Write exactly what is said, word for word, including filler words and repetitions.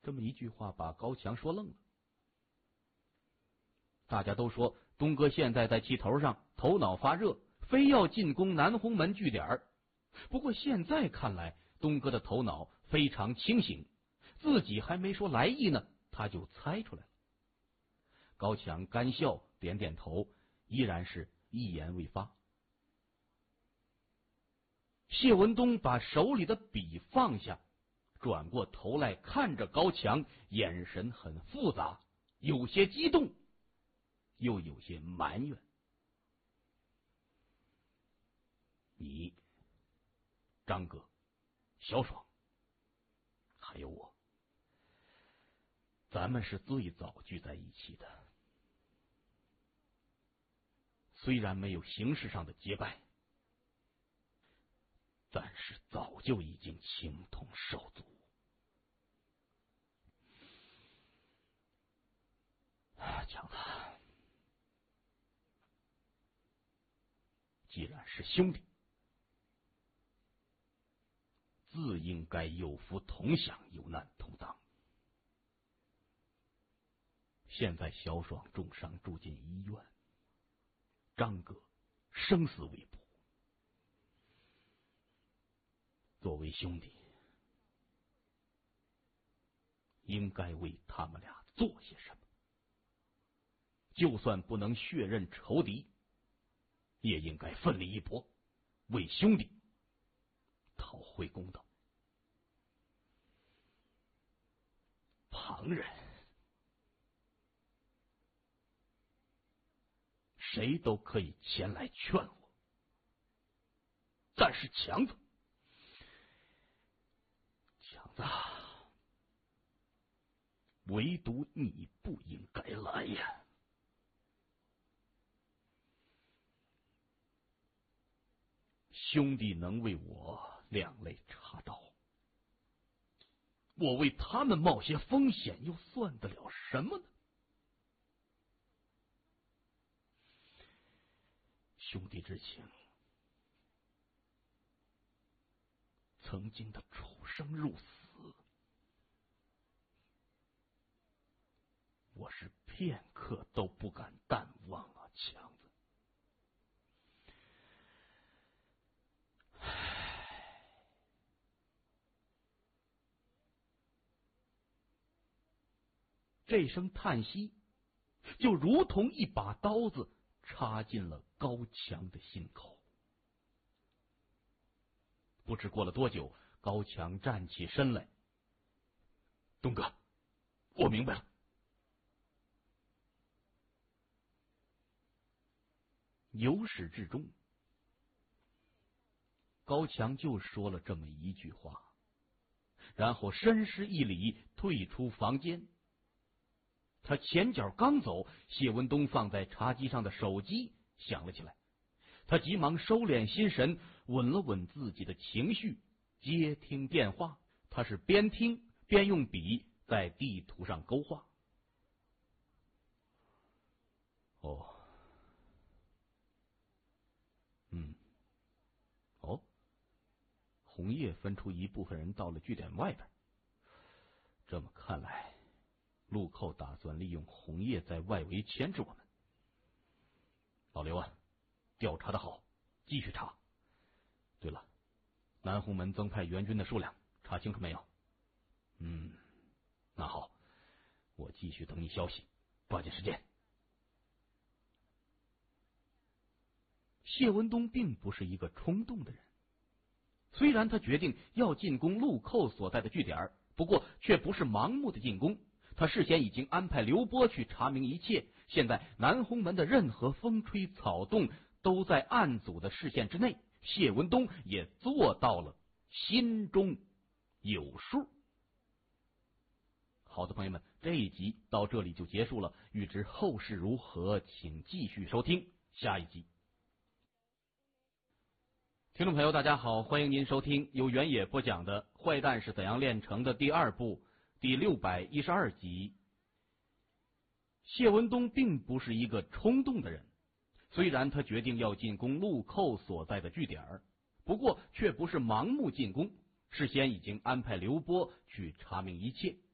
这么一句话把高强说愣了。大家都说东哥现在在气头上，头脑发热，非要进攻南红门据点。不过现在看来，东哥的头脑非常清醒，自己还没说来意呢，他就猜出来了。高强干笑，点点头，依然是一言未发。谢文东把手里的笔放下，转过头来看着高强，眼神很复杂，有些激动，又有些埋怨。你、张哥、小爽，还有我，咱们是最早聚在一起的。虽然没有形式上的结拜，但是早就已经情同手足。强子，既然是兄弟，自应该有福同享，有难同当。现在小爽重伤住进医院，张哥生死未卜，作为兄弟，应该为他们俩做些什么。就算不能血刃仇敌，也应该奋力一搏，为兄弟讨回公道。旁人谁都可以前来劝我，但是强子，强子，唯独你不应该来呀！兄弟能为我两肋插刀，我为他们冒些风险，又算得了什么呢？兄弟之情，曾经的出生入死，我是片刻都不敢淡忘啊，强子。这声叹息就如同一把刀子插进了高强的心口。不知过了多久，高强站起身来：“东哥，我明白了。”由始至终，高强就说了这么一句话，然后深施一礼，退出房间。他前脚刚走，谢文东放在茶几上的手机响了起来。他急忙收敛心神，稳了稳自己的情绪，接听电话。他是边听边用笔在地图上勾画。哦，嗯，哦，红叶分出一部分人到了据点外边。这么看来，陆寇打算利用红叶在外围牵制我们。老刘啊，调查的好，继续查。对了，南红门增派援军的数量查清楚没有？嗯，那好，我继续等你消息，抓紧时间。谢文东并不是一个冲动的人，虽然他决定要进攻陆寇所在的据点，不过却不是盲目的进攻。他事先已经安排刘波去查明一切，现在南红门的任何风吹草动都在暗组的视线之内，谢文东也做到了心中有数。好的，朋友们，这一集到这里就结束了，欲知后事如何，请继续收听下一集。听众朋友大家好，欢迎您收听由原野播讲的《坏蛋是怎样炼成的》第二部第六百一十二集。谢文东并不是一个冲动的人，虽然他决定要进攻陆寇所在的据点，不过却不是盲目进攻，事先已经安排刘波去查明一切。